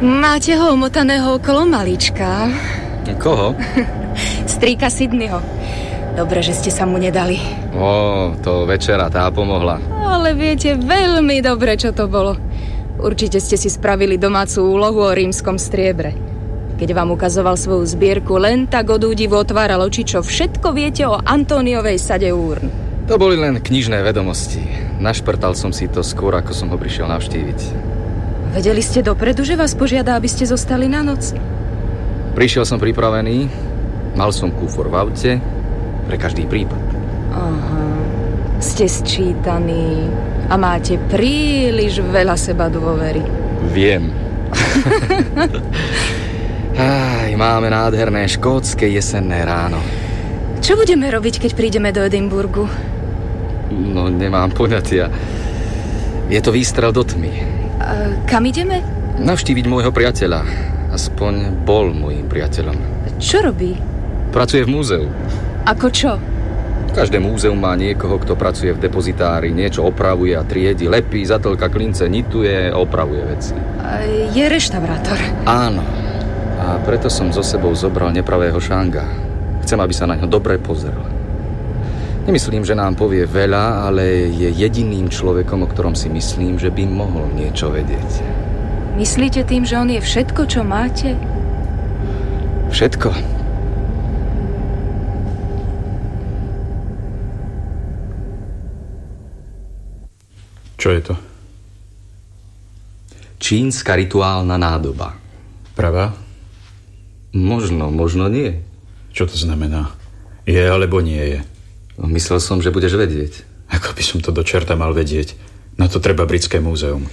Máte ho omotaného okolo malička. Koho? Strýka Sydneyho. Dobre, že ste sa mu nedali. To večera tá pomohla. Ale viete veľmi dobre, čo to bolo. Určite ste si spravili domácu úlohu o rímskom striebre. Keď vám ukazoval svoju zbierku, len tak od údivu otváral oči, čo všetko viete o Antóniovej sade úrn. To boli len knižné vedomosti. Našprtal som si to skôr, ako som ho prišiel navštíviť. Vedeli ste dopredu, že vás požiada, aby ste zostali na noc? Prišiel som pripravený, mal som kúfor v aute, pre každý prípad. Aha, ste sčítaní a máte príliš veľa seba dôvery. Viem. Máme nádherné škótske jesenné ráno. Čo budeme robiť, keď prídeme do Edinburgu? No, nemám poňatia. Je to výstrel do tmy. Kam ideme? Navštíviť môjho priateľa. Aspoň bol môjim priateľom. Čo robí? Pracuje v múzeu. Ako čo? Každé múzeum má niekoho, kto pracuje v depozitári, niečo opravuje a triedi, lepí, zatlka klince, nituje, opravuje veci. Je reštaurátor. Áno. A preto som so sebou zobral nepravého Shanga. Chcem, aby sa na ňo dobre pozrel. Nemyslím, že nám povie veľa, ale je jediným človekom, o ktorom si myslím, že by mohol niečo vedieť. Myslíte tým, že on je všetko, čo máte? Všetko. Čo je to? Čínska rituálna nádoba. Pravá? Možno nie. Čo to znamená? Je alebo nie je? Myslel som, že budeš vedieť. Ako by som to do čerta mal vedieť? Na to treba Britské múzeum.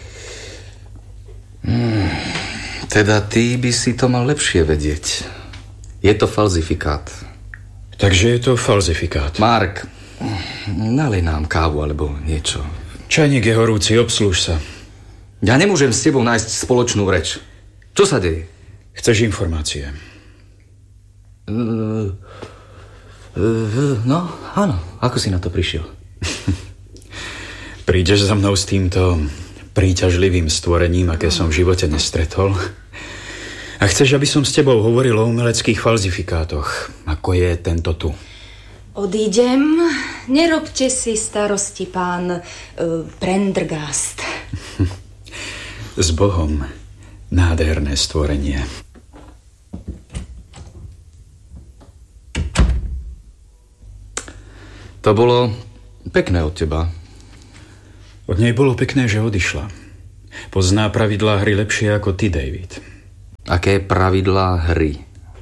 Teda ty by si to mal lepšie vedieť. Je to falzifikát. Takže je to falzifikát. Mark, nalej nám kávu alebo niečo. Čajník je horúci, obslúž sa. Ja nemôžem s tebou nájsť spoločnú reč. Čo sa deje? Chceš informácie? No, áno. Ako si na to prišiel? Prídeš za mnou s týmto príťažlivým stvorením, aké som v živote nestretol? A chceš, aby som s tebou hovoril o umeleckých falzifikátoch, ako je tento tu? Odídem. Nerobte si starosti, pán Prendergast. S Bohom, nádherné stvorenie. To bolo pekné od teba. Od nej bolo pekné, že odišla. Pozná pravidlá hry lepšie ako ty, David. Aké pravidlá hry?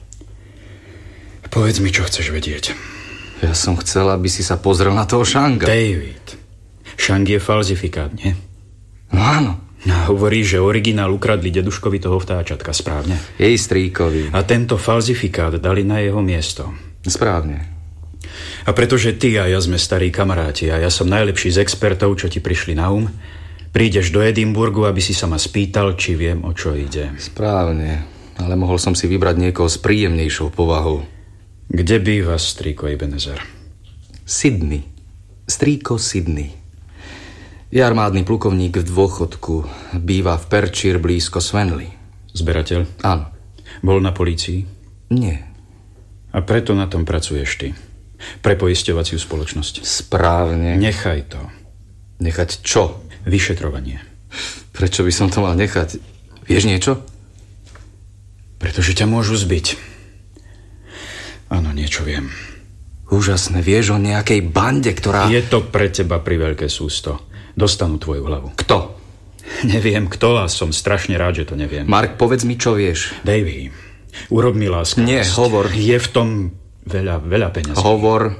Povedz mi, čo chceš vedieť. Ja som chcel, aby si sa pozrel na toho Shanga. David, Shang je falzifikát, nie? No áno. A hovoríš, že originál ukradli deduškovi toho vtáčatka, správne? Jej strýkovi. A tento falzifikát dali na jeho miesto. Správne. A pretože ty a ja sme starí kamaráti a ja som najlepší z expertov, čo ti prišli na prídeš do Edinburgu, aby si sa ma spýtal, či viem, o čo ide. Správne, ale mohol som si vybrať niekoho s príjemnejšou povahou. Kde býva strýko Ebenezer? Sydney. Strýko Sydney. Je armádny plukovník v dôchodku. Býva v Perthshire blízko Swanley. Zberateľ? Áno. Bol na polícii? Nie. A preto na tom pracuješ ty? Pre poisťovaciu spoločnosť? Správne. Nechaj to. Nechať čo? Vyšetrovanie. Prečo by som to mal nechať? Vieš niečo? Pretože ťa môžu zbiť. Áno, niečo viem. Úžasné, vieš o nejakej bande, ktorá... Je to pre teba priveľké sústo. Dostanú tvoju hlavu. Kto? Neviem kto a som strašne rád, že to neviem. Mark, povedz mi, čo vieš. Davy, urob mi lásku. Nie, hovor. Je v tom veľa peňazí. Hovor.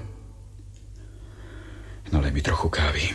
Nalej mi trochu kávy.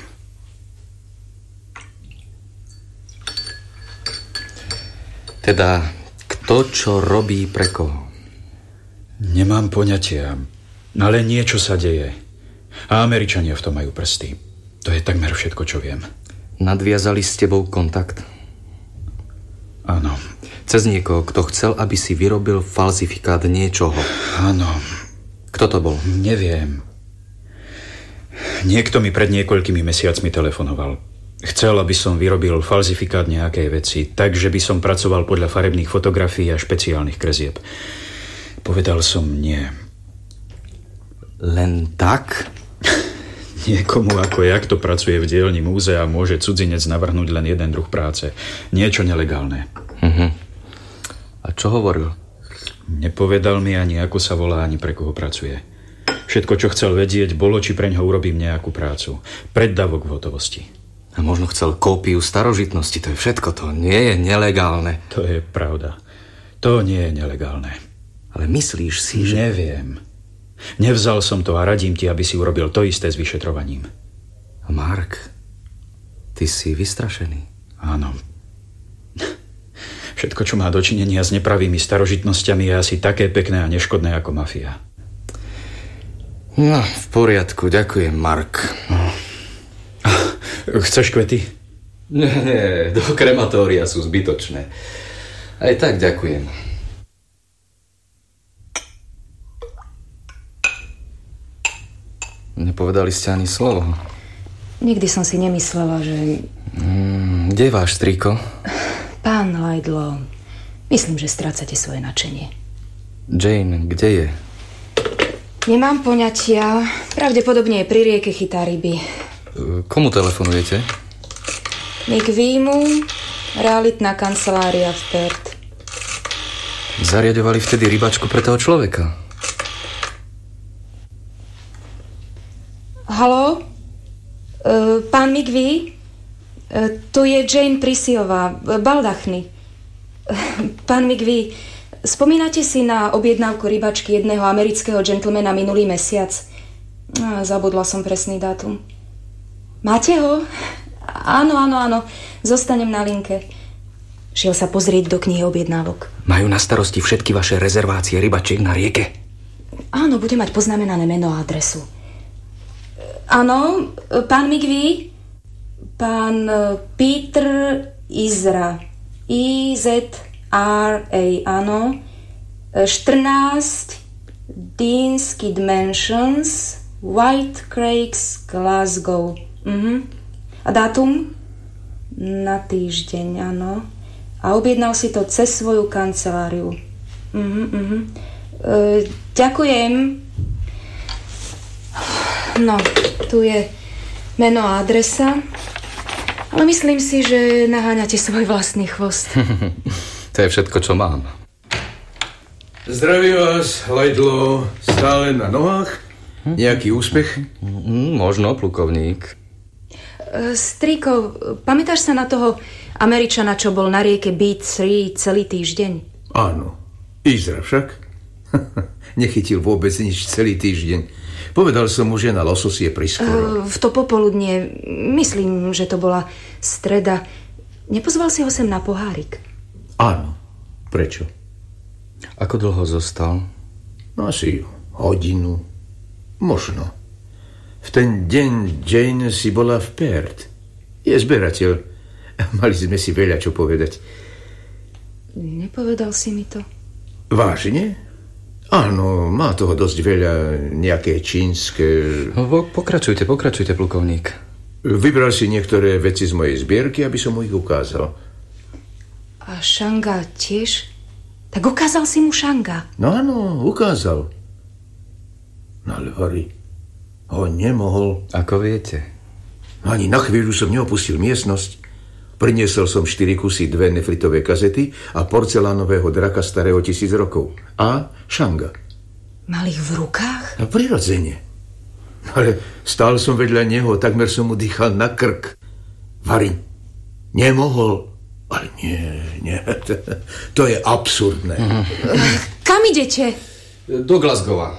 Teda, kto čo robí pre koho? Nemám poňatia, ale niečo sa deje. A Američania v tom majú prsty. To je takmer všetko, čo viem. Nadviazali s tebou kontakt? Áno. Cez niekoho, kto chcel, aby si vyrobil falzifikát niečoho? Áno. Kto to bol? Neviem. Niekto mi pred niekoľkými mesiacmi telefonoval. Chcel, aby som vyrobil falzifikát nejakej veci, takže by som pracoval podľa farebných fotografií a špeciálnych kresieb. Povedal som nie. Len tak? Niekomu ako ja, kto pracuje v dielni múzea, môže cudzinec navrhnúť len jeden druh práce. Niečo nelegálne. A čo hovoril? Nepovedal mi ani, ako sa volá, ani pre koho pracuje. Všetko, čo chcel vedieť, bolo, či preňho urobím nejakú prácu. Preddavok v hotovosti. A možno chcel kópiu starožitnosti, to je všetko, to nie je nelegálne. To je pravda. To nie je nelegálne. Ale myslíš si, že... Neviem. Nevzal som to a radím ti, aby si urobil to isté s vyšetrovaním. Mark, ty si vystrašený. Áno. Všetko, čo má dočinenia s nepravými starožitnosťami, je asi také pekné a neškodné ako mafia. No, v poriadku, ďakujem, Mark. Chceš kvety? Nie, do krematória sú zbytočné. Aj tak ďakujem. Nepovedali ste ani slovo. Nikdy som si nemyslela, že... Kde je váš strýko? Pán Laidlaw, myslím, že strácate svoje nadšenie. Jane, kde je? Nemám poňatia. Pravdepodobne je pri rieke, chytá ryby. Komu telefonujete? McVeemu, realitná kancelária v Perth. Zariadovali vtedy rybačku pre toho človeka. Haló? Pán McVee? Tu je Jane Prisiová, Baldachny. Pán McVee, spomínate si na objednávku rybačky jedného amerického džentlmena minulý mesiac? Zabudla som presný dátum. Máte ho? Áno. Zostanem na linke. Šiel sa pozrieť do knihy objednávok. Majú na starosti všetky vaše rezervácie rybačiek na rieke? Áno, bude mať poznamenané meno a adresu. Áno, pán McVee? Pán Peter Izra. I-Z-R-A, áno. 14 Deanskid Mansions, White Craigs, Glasgow. A dátum? Na týždeň, áno. A objednal si to cez svoju kanceláriu. Ďakujem. No, tu je meno a adresa. Ale myslím si, že naháňate svoj vlastný chvost. To je všetko, čo mám. Zdravím vás, Laidlaw. Stále na nohách? Nejaký úspech? Možno, plukovník. Strýko, pamätáš sa na toho Američana, čo bol na rieke Beat 3 celý týždeň? Áno. Izra však? Nechytil vôbec nič celý týždeň. Povedal som mu, že na losos je priskoro. V to popoludnie, myslím, že to bola streda. Nepozval si ho sem na pohárik? Áno. Prečo? Ako dlho zostal? Asi hodinu. Možno. V ten deň Jane si bola v Perth. Je zberateľ. Mali sme si veľa čo povedať. Nepovedal si mi to? Vážne? Áno, má toho dosť veľa, nejaké čínske... Pokračujte, plukovník. Vybral si niektoré veci z mojej zbierky, aby som mu ich ukázal. A Shanga tiež? Tak ukázal si mu Shanga? No áno, ukázal. No ale Harry, ho nemohol. Ako viete? Ani na chvíľu som neopustil miestnosť. Priniesol som 4 kusy 2 nefritové kazety a porcelánového draka starého 1000 rokov. A Shanga. Mal ich v rukách? No, prirodzene. Ale stál som vedľa neho, takmer som mu dýchal na krk. Harry, nemohol. Ale nie. To je absurdné. Kam idete? Do Glasgowa.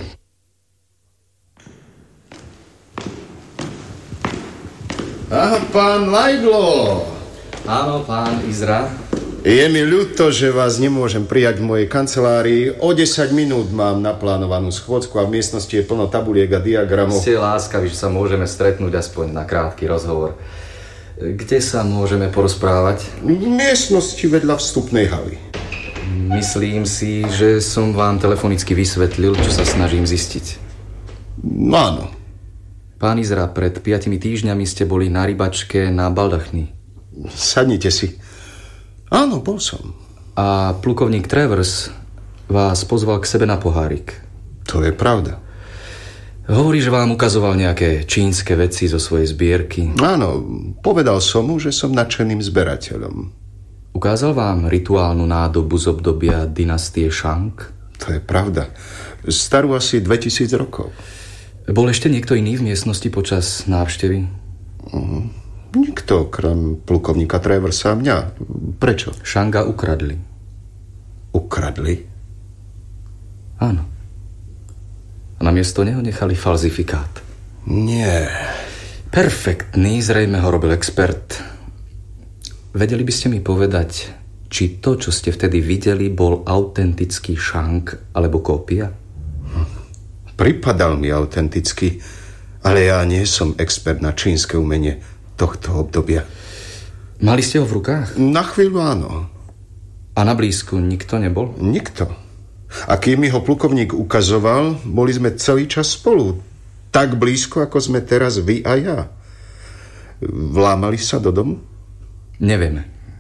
Aha, pán Laidlaw. Áno, pán Izra. Je mi ľúto, že vás nemôžem prijať v mojej kancelárii. O 10 minút mám naplánovanú schôdzku a v miestnosti je plno tabuliek a diagramov. Ste láskaví, že sa môžeme stretnúť aspoň na krátky rozhovor. Kde sa môžeme porozprávať? V miestnosti vedľa vstupnej haly. Myslím si, že som vám telefonicky vysvetlil, čo sa snažím zistiť. Áno. Pán Izra, pred 5 týždňami ste boli na rybačke na Baldachny. Sadnite si. Áno, bol som. A plukovník Travers vás pozval k sebe na pohárik. To je pravda. Hovorí, že vám ukazoval nejaké čínske veci zo svojej zbierky. Áno, povedal som mu, že som nadšeným zberateľom. Ukázal vám rituálnu nádobu z obdobia dynastie Shang? To je pravda. Starú asi 2000 rokov. Bol ešte niekto iný v miestnosti počas návštevy? Nikto, krem plukovníka Traversa a mňa. Prečo? Shanga ukradli. Ukradli? Áno. A namiesto neho nechali falzifikát. Nie. Perfektný, zrejme ho robil expert. Vedeli by ste mi povedať, či to, čo ste vtedy videli, bol autentický Shang alebo kópia? Pripadal mi autenticky, ale ja nie som expert na čínske umenie tohto obdobia. Mali ste ho v rukách? Na chvíľu áno. A na blízku nikto nebol? Nikto. A kým mi ho plukovník ukazoval, boli sme celý čas spolu. Tak blízko, ako sme teraz vy a ja. Vlámali sa do domu? Nevieme.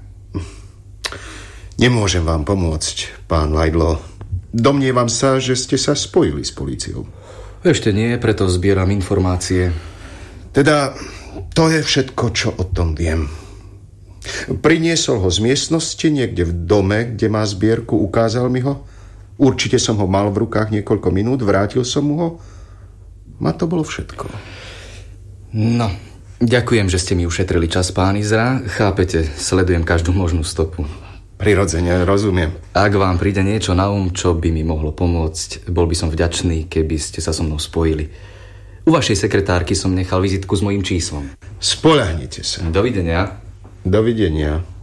Nemôžem vám pomôcť, pán Laidlaw. Domnievam sa, že ste sa spojili s políciou. Ešte nie, preto zbieram informácie. Teda, to je všetko, čo o tom viem. Priniesol ho z miestnosti niekde v dome, kde má zbierku, ukázal mi ho. Určite som ho mal v rukách niekoľko minút, vrátil som mu ho. A to bolo všetko. No, ďakujem, že ste mi ušetrili čas, pán Izra. Chápete, sledujem každú možnú stopu. Prirodzene, rozumiem. Ak vám príde niečo na čo by mi mohlo pomôcť, bol by som vďačný, keby ste sa so mnou spojili. U vašej sekretárky som nechal vizitku s mojím číslom. Spoľahnite sa. Dovidenia. Dovidenia.